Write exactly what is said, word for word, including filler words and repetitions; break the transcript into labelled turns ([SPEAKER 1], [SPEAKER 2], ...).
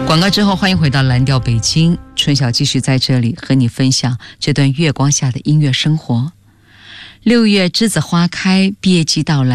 [SPEAKER 1] 广告之后，欢迎回到蓝调北京，春晓继续在这里和你分享这段月光下的音乐生活。六月栀子花开，毕业季到来。